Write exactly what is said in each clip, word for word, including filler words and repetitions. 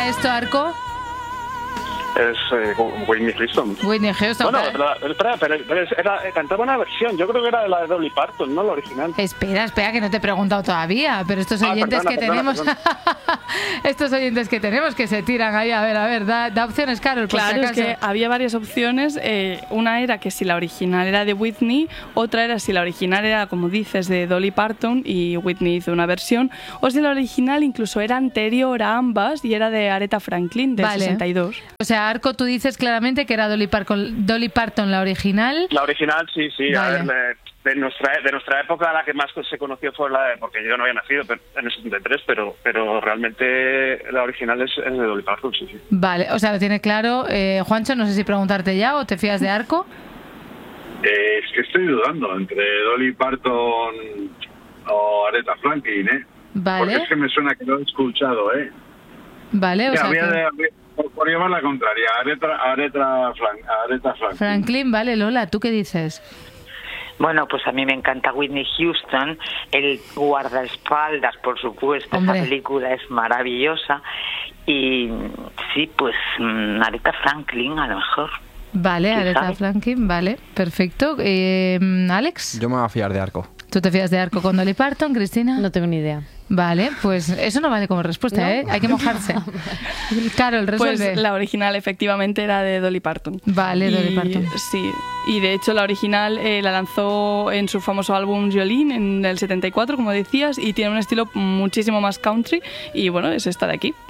¿Esto, Arco? Es eh, Whitney Houston. Whitney Houston. Bueno, pero, espera, pero, pero era, cantaba una versión, yo creo que era la de Dolly Parton, no la original. Espera, espera, que no te he preguntado todavía, pero estos oyentes ah, perdona, que perdona, tenemos, estos oyentes que tenemos que se tiran ahí, a ver, a ver, da, da opciones, Carol, por Claro, si es que había varias opciones, eh, una era que si la original era de Whitney, otra era si la original era, como dices, de Dolly Parton y Whitney hizo una versión, o si la original incluso era anterior a ambas y era de Aretha Franklin, del vale. sesenta y dos. O sea, Arco, tú dices claramente que era Dolly Parton, Dolly Parton la original. La original, sí, sí. Vale. A ver, de, de, nuestra, de nuestra época la que más se conoció fue la de, porque yo no había nacido pero, en el setenta y tres, pero, pero realmente la original es, es de Dolly Parton, sí, sí. Vale, o sea, lo tiene claro. Eh, Juancho, no sé si preguntarte ya o te fías de Arco. Eh, es que estoy dudando entre Dolly Parton o Aretha Franklin, ¿eh? Vale. Porque es que me suena que lo he escuchado, ¿eh? Vale, o Ya, sea voy a, que... voy a- por, por llevar la contraria, Aretha, Aretha, Frank, Aretha Franklin. Franklin, vale, Lola, ¿tú qué dices? Bueno, pues a mí me encanta Whitney Houston, el guardaespaldas, por supuesto, Hombre. esa película es maravillosa. Y sí, pues mm, Aretha Franklin a lo mejor. Vale, ¿Quién Aretha sabe? Franklin, vale, perfecto. Eh, Alex, Yo me voy a fiar de Arco. ¿tú te fías de Arco con Dolly Parton, Cristina? No tengo ni idea. Vale, pues eso no vale como respuesta, ¿No? ¿eh? Hay que mojarse. Carol, resuelve. Pues la original efectivamente era de Dolly Parton. Vale, Y- Dolly Parton. Sí, y de hecho la original eh, la lanzó en su famoso álbum Jolene en el setenta y cuatro, como decías, y tiene un estilo muchísimo más country y bueno, es esta de aquí.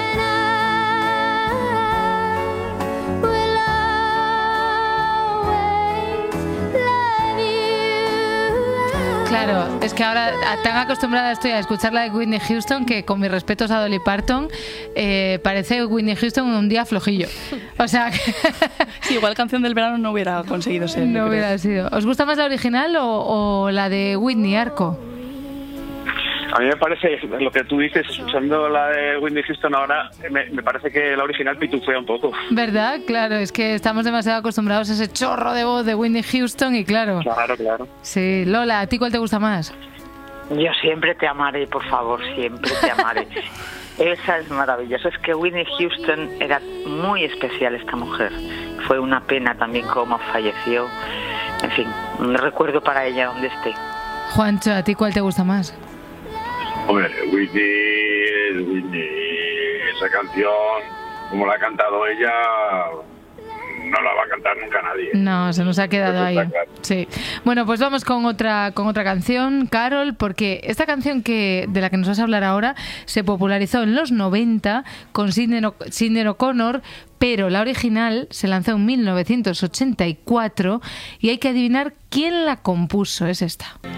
Claro, es que ahora tan acostumbrada estoy a escuchar la de Whitney Houston que, con mis respetos a Dolly Parton, eh, parece Whitney Houston un día flojillo. O sea, que Sí, igual canción del verano no hubiera conseguido ser. yo no creo. hubiera sido. ¿Os gusta más la original o, o la de Whitney, Arco? A mí me parece, lo que tú dices, escuchando la de Whitney Houston ahora, me, me parece que la original pitufea un poco. ¿Verdad? Claro, es que estamos demasiado acostumbrados a ese chorro de voz de Whitney Houston y claro. Claro, claro. Sí, Lola, ¿a ti cuál te gusta más? Yo siempre te amaré, por favor, siempre te amaré. Esa es maravillosa. Es que Whitney Houston era muy especial, esta mujer. Fue una pena también cómo falleció. En fin, un recuerdo para ella donde esté. Juancho, ¿a ti cuál te gusta más? Hombre, Whitney, Whitney, esa canción, como la ha cantado ella, no la va a cantar nunca nadie. No, se nos ha quedado ahí. Eso está claro. Sí. Bueno, pues vamos con otra con otra canción, Carol, porque esta canción que de la que nos vas a hablar ahora se popularizó en los noventa con Sinéad O- Sinéad O'Connor, pero la original se lanzó en mil novecientos ochenta y cuatro y hay que adivinar quién la compuso. Es esta.